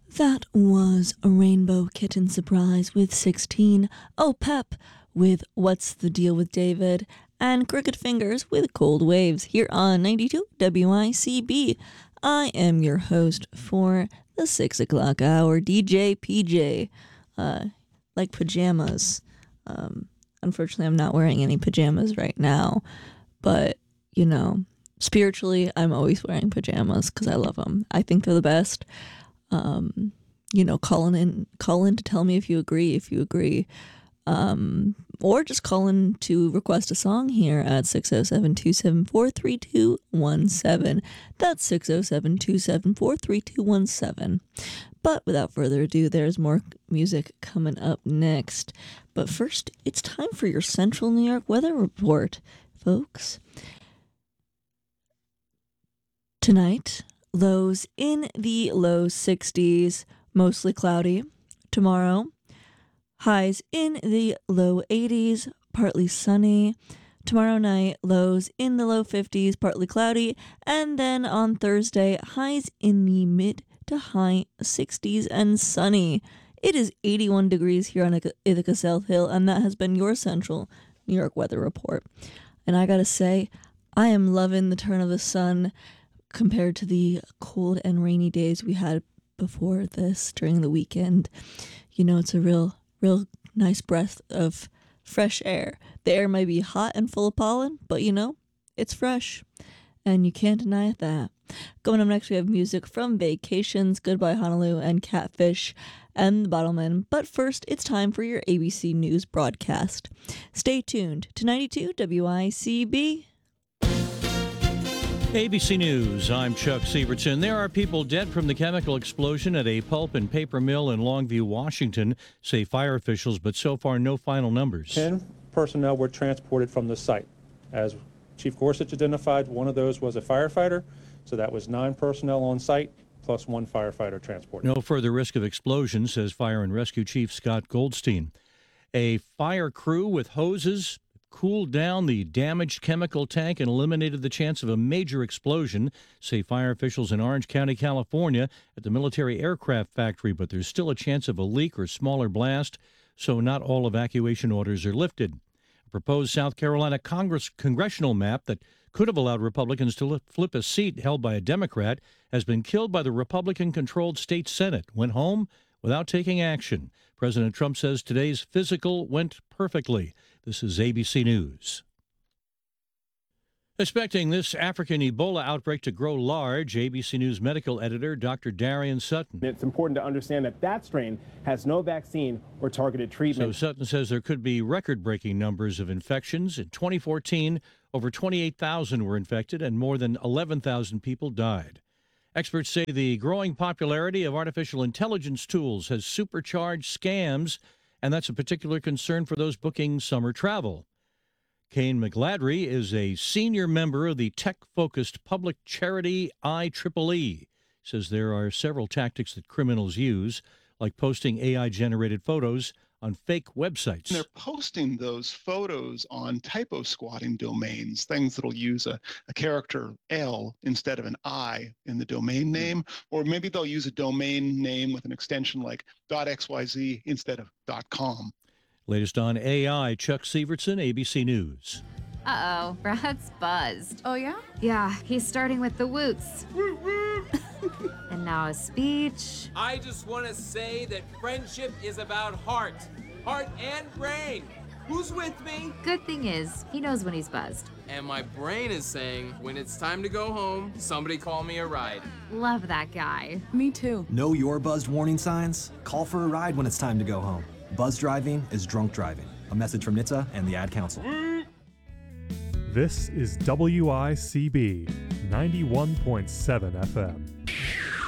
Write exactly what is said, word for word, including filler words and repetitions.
That was a Rainbow Kitten Surprise with sixteen, Oh Pep with What's the Deal with David, and Crooked Fingers with Cold Waves here on ninety-two W I C B. I am your host for the six o'clock hour, D J P J, uh, like pajamas. Um, unfortunately, I'm not wearing any pajamas right now, but, you know, spiritually, I'm always wearing pajamas because I love them. I think they're the best. Um, you know, calling in, call in to tell me if you agree, if you agree, um, or just call in to request a song here at six oh seven, two seven four, three two one seven. That's six oh seven, two seven four, three two one seven. But without further ado, there's more music coming up next. But first, it's time for your Central New York weather report, folks. Tonight, lows in the low sixties, mostly cloudy. Tomorrow, highs in the low eighties, partly sunny. Tomorrow night, lows in the low fifties, partly cloudy. And then on Thursday, highs in the mid to high sixties and sunny. It is eighty-one degrees here on Ithaca South Hill, and that has been your Central New York weather report. And I gotta say, I am loving the turn of the sun compared to the cold and rainy days we had before this during the weekend. You know, it's a real, real nice breath of fresh air. The air might be hot and full of pollen, but you know, it's fresh. And you can't deny that. Coming up next, we have music from Vacations, Goodbye Honolulu, and Catfish, and The Bottlemen. But first, it's time for your A B C News broadcast. Stay tuned to ninety-two W I C B. A B C News, I'm Chuck Sievertson. There are people dead from the chemical explosion at a pulp and paper mill in Longview, Washington, say fire officials, but so far no final numbers. Ten personnel were transported from the site. As Chief Gorsuch identified, one of those was a firefighter, so that was nine personnel on site, plus one firefighter transported. No further risk of explosion, says Fire and Rescue Chief Scott Goldstein. A fire crew with hoses cooled down the damaged chemical tank and eliminated the chance of a major explosion, say fire officials in Orange County, California, at the military aircraft factory. But there's still a chance of a leak or smaller blast, so not all evacuation orders are lifted. A proposed South Carolina Congress congressional map that could have allowed Republicans to flip a seat held by a Democrat has been killed by the Republican-controlled state Senate. Went home without taking action. President Trump says today's physical went perfectly. This is A B C News. Expecting this African Ebola outbreak to grow large, A B C News medical editor Doctor Darian Sutton. It's important to understand that that strain has no vaccine or targeted treatment. So Sutton says there could be record-breaking numbers of infections. In twenty fourteen, over twenty-eight thousand were infected and more than eleven thousand people died. Experts say the growing popularity of artificial intelligence tools has supercharged scams, and that's a particular concern for those booking summer travel. Kane McGladrey is a senior member of the tech-focused public charity I triple E. Says there are several tactics that criminals use, like posting A I-generated photos on fake websites. They're posting those photos on typo squatting domains, things that'll use a, a character L instead of an I in the domain name, or maybe they'll use a domain name with an extension like .xyz instead of .com. Latest on A I, Chuck Sievertson, A B C News. Uh-oh, Brad's buzzed. Oh, yeah? Yeah, he's starting with the woots. And now a speech. I just want to say that friendship is about heart. Heart and brain. Who's with me? Good thing is, he knows when he's buzzed. And my brain is saying, when it's time to go home, somebody call me a ride. Love that guy. Me too. Know your buzzed warning signs? Call for a ride when it's time to go home. Buzz driving is drunk driving. A message from N H T S A and the Ad Council. This is W I C B ninety-one point seven F M.